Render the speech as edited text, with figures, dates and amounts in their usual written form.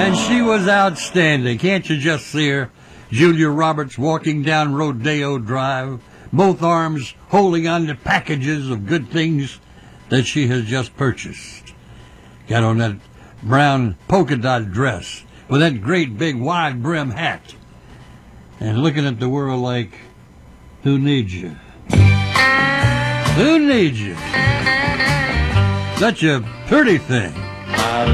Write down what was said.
And she was outstanding. Can't you just see her? Julia Roberts walking down Rodeo Drive, both arms holding on to packages of good things that she has just purchased. Got on that brown polka dot dress with that great big wide brim hat. And looking at the world like, who needs you? Who needs you? Such a pretty thing.